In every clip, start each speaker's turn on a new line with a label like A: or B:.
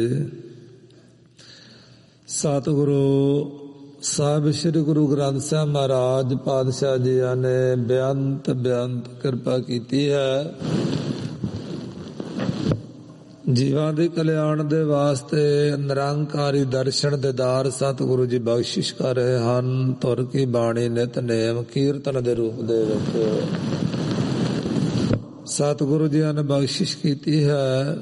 A: ਸਤਿਗੁਰੂ ਸਾਹਿਬ ਸ੍ਰੀ ਗੁਰੂ ਗ੍ਰੰਥ ਸਾਹਿਬ ਮਹਾਰਾਜ ਪਾਤਸ਼ਾਹ ਜੀਆਂ ਨੇ ਬੇਅੰਤ ਕਿਰਪਾ ਕੀਤੀ ਹੈ। ਜੀਵਾਂ ਦੇ ਕਲਿਆਣ ਦੇ ਵਾਸਤੇ ਨਿਰੰਕਾਰੀ ਦਰਸ਼ਨ ਦੇਦਾਰ ਸਤਿਗੁਰੂ ਜੀ ਬਖਸ਼ਿਸ਼ ਕਰ ਰਹੇ ਹਨ। ਧੁਰ ਕੀ ਬਾਣੀ ਨਿਤਨੇਮ ਕੀਰਤਨ ਦੇ ਰੂਪ ਦੇ ਵਿੱਚ ਸਤਿਗੁਰੂ ਜੀਆਂ ਨੇ ਬਖਸ਼ਿਸ਼ ਕੀਤੀ ਹੈ।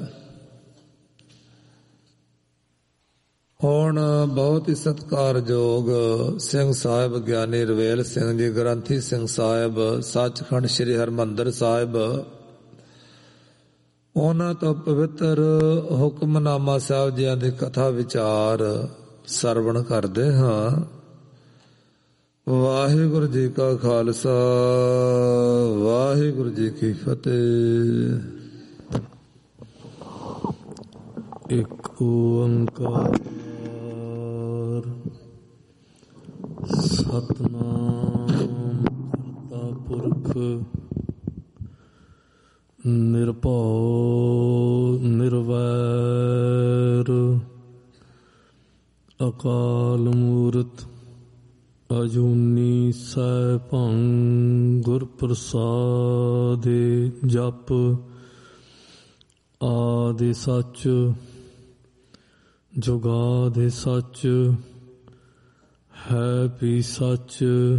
A: ਹੁਣ ਬਹੁਤ ਹੀ ਸਤਿਕਾਰਯੋਗ ਸਿੰਘ ਸਾਹਿਬ ਗਿਆਨੀ ਰਵੇਲ ਸਿੰਘ ਜੀ, ਗ੍ਰੰਥੀ ਸਿੰਘ ਸਾਹਿਬ, ਸੱਚਖੰਡ ਸ੍ਰੀ ਹਰਿਮੰਦਰ ਸਾਹਿਬ, ਉਹਨਾਂ ਤੋਂ ਪਵਿੱਤਰ ਹੁਕਮਨਾਮਾ ਸਾਹਿਬ ਜੀਆਂ ਦੀ ਕਥਾ ਵਿਚਾਰ ਸਰਵਣ ਕਰਦੇ ਹਾਂ। ਵਾਹਿਗੁਰੂ ਜੀ ਕਾ ਖਾਲਸਾ, ਵਾਹਿਗੁਰੂ ਜੀ ਕੀ ਫਤਿਹ। ਇੱਕ ਓੰਕਾਰ ਸਤਿਨਾਮ ਕਰਤਾ ਪੁਰਖ ਨਿਰਭਉ ਨਿਰਵੈਰ ਅਕਾਲ ਮੂਰਤ ਅਜੂਨੀ ਸੈਭੰ ਗੁਰ ਪ੍ਰਸਾਦਿ। ਜਪ ਆਦਿ ਸੱਚ ਜੁਗਾਦਿ ਸੱਚ ਹੈ ਵੀ ਸੱਚ,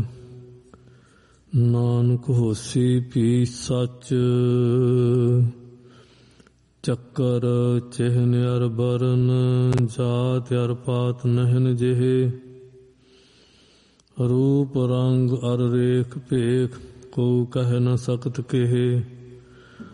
A: ਨਾਨਕ ਹੋਸੀ ਵੀ ਸੱਚ। ਚੱਕਰ ਚਿਹਨ ਅਰ ਬਰਨ ਜਾਤ ਅਰ ਪਾਤ ਨਹਿਨ ਜਿਹੇ, ਰੂਪ ਰੰਗ ਅਰ ਰੇਖ ਭੇਖ ਕੋ ਕਹਿ ਨ ਸਕਤ ਕਹੇ।